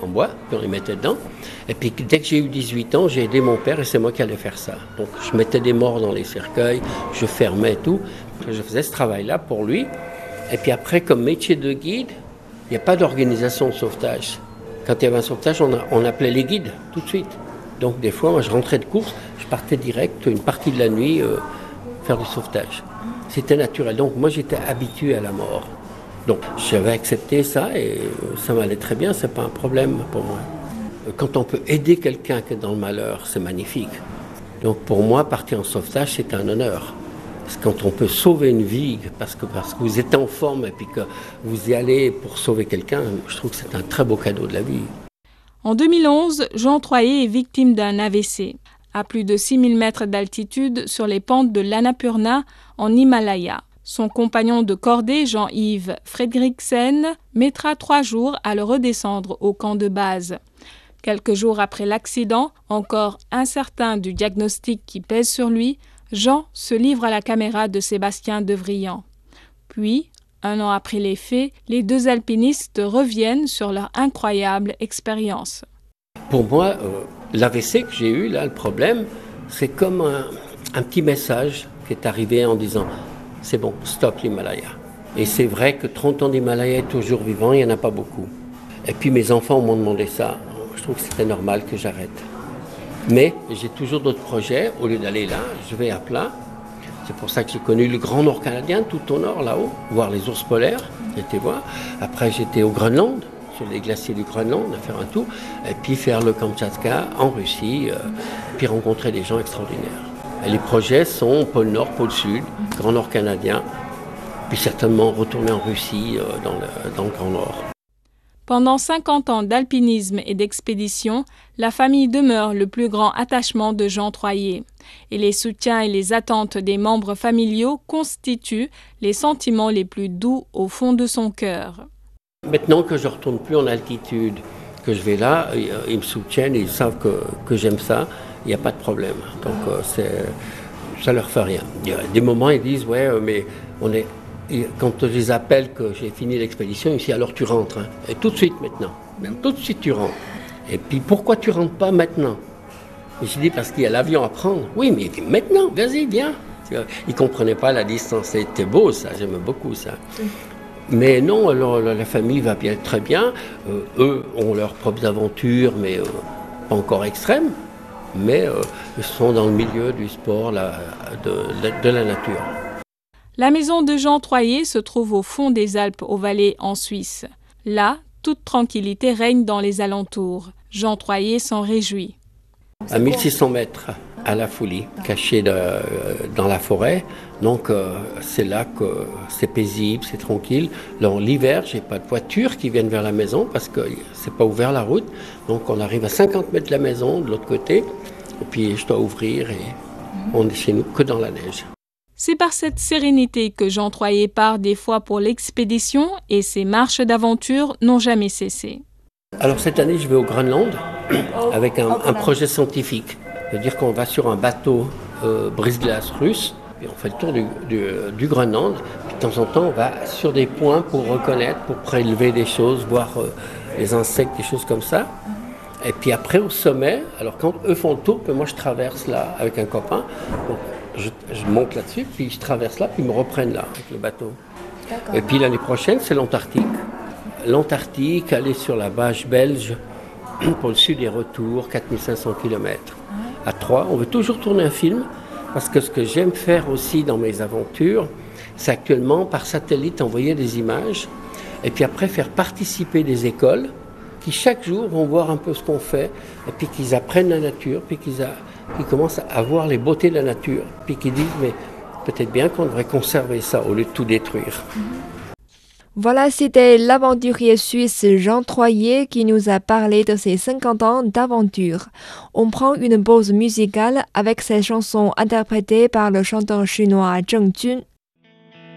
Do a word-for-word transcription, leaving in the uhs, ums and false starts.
en bois, puis on les mettait dedans. Et puis dès que j'ai eu dix-huit ans, j'ai aidé mon père et c'est moi qui allais faire ça. Donc je mettais des morts dans les cercueils, je fermais tout. Je faisais ce travail-là pour lui. Et puis après, comme métier de guide, il n'y a pas d'organisation de sauvetage. Quand il y avait un sauvetage, on, a, on appelait les guides tout de suite. Donc des fois, moi je rentrais de course, je partais direct une partie de la nuit euh, faire du sauvetage. C'était naturel. Donc moi j'étais habitué à la mort. Donc j'avais accepté ça et ça m'allait très bien, c'est pas un problème pour moi. Quand on peut aider quelqu'un qui est dans le malheur, c'est magnifique. Donc pour moi, partir en sauvetage, c'est un honneur. Parce que quand on peut sauver une vie, parce que, parce que vous êtes en forme et puis que vous y allez pour sauver quelqu'un, je trouve que c'est un très beau cadeau de la vie. En deux mille onze, Jean Troyer est victime d'un A V C. À plus de six mille mètres d'altitude sur les pentes de l'Annapurna, en Himalaya. Son compagnon de cordée, Jean-Yves Fredriksen, mettra trois jours à le redescendre au camp de base. Quelques jours après l'accident, encore incertain du diagnostic qui pèse sur lui, Jean se livre à la caméra de Sébastien Devrillon. Puis, un an après les faits, les deux alpinistes reviennent sur leur incroyable expérience. Pour moi, euh, l'A V C que j'ai eu, là, le problème, c'est comme un, un petit message qui est arrivé en disant « c'est bon, stop l'Himalaya ». Et c'est vrai que trente ans d'Himalaya est toujours vivant, il n'y en a pas beaucoup. Et puis mes enfants m'ont demandé ça. Je trouve que c'était normal que j'arrête. Mais j'ai toujours d'autres projets. Au lieu d'aller là, je vais à plat. C'est pour ça que j'ai connu le Grand Nord canadien, tout au nord, là-haut, voir les ours polaires. J'étais voir. Après, j'étais au Groenland, sur les glaciers du Groenland, à faire un tour. Et puis faire le Kamtchatka en Russie, euh, puis rencontrer des gens extraordinaires. Et les projets sont pôle Nord, pôle Sud, Grand Nord canadien, puis certainement retourner en Russie, euh, dans, le, dans le Grand Nord. Pendant cinquante ans d'alpinisme et d'expédition, la famille demeure le plus grand attachement de Jean Troyer. Et les soutiens et les attentes des membres familiaux constituent les sentiments les plus doux au fond de son cœur. Maintenant que je ne retourne plus en altitude, que je vais là, ils me soutiennent, ils savent que, que j'aime ça, il n'y a pas de problème. Donc c'est, ça ne leur fait rien. Il y a des moments, ils disent « ouais, mais on est... » Et quand je les appelle que j'ai fini l'expédition, ils disent alors tu rentres, hein. Et tout de suite maintenant, même tout de suite tu rentres. Et puis pourquoi tu rentres pas maintenant? Et je dis parce qu'il y a l'avion à prendre. Oui, mais maintenant, vas-y, viens. Ils ne comprenaient pas la distance, c'était beau ça, j'aime beaucoup ça. Mais non, alors la famille va bien, très bien. Euh, eux ont leurs propres aventures, mais euh, pas encore extrêmes. Mais euh, ils sont dans le milieu du sport, là, de, de, de la nature. La maison de Jean Troyer se trouve au fond des Alpes au Valais en Suisse. Là, toute tranquillité règne dans les alentours. Jean Troyer s'en réjouit. À mille six cents mètres, à la Foulie, caché de, euh, dans la forêt. Donc euh, c'est là que c'est paisible, c'est tranquille. Là, l'hiver, j'ai pas de voitures qui viennent vers la maison parce que c'est pas ouvert la route. Donc on arrive à cinquante mètres de la maison, de l'autre côté. Et puis je dois ouvrir et on est chez nous que dans la neige. C'est par cette sérénité que Jean Troyer part des fois pour l'expédition et ses marches d'aventure n'ont jamais cessé. Alors cette année, je vais au Groenland avec un, un projet scientifique. C'est-à-dire qu'on va sur un bateau euh, brise-glace russe, et on fait le tour du, du, du Groenland. Puis de temps en temps, on va sur des points pour reconnaître, pour prélever des choses, voir euh, les insectes, des choses comme ça. Et puis après, au sommet, alors quand eux font le tour, puis moi je traverse là avec un copain. Donc, Je, je monte là-dessus, puis je traverse là, puis ils me reprennent là, avec le bateau. D'accord. Et puis l'année prochaine, c'est l'Antarctique. L'Antarctique, aller sur la bâche belge, pour le sud et retour, quatre mille cinq cents kilomètres. À Troyes, on veut toujours tourner un film, parce que ce que j'aime faire aussi dans mes aventures, c'est actuellement, par satellite, envoyer des images, et puis après faire participer des écoles, qui chaque jour vont voir un peu ce qu'on fait, et puis qu'ils apprennent la nature, puis qu'ils a... qui commencent à voir les beautés de la nature, puis qui disent mais peut-être bien qu'on devrait conserver ça au lieu de tout détruire. Voilà, c'était l'aventurier suisse Jean Troyer qui nous a parlé de ses cinquante ans d'aventure. On prend une pause musicale avec cette chanson interprétée par le chanteur chinois Zheng Jun.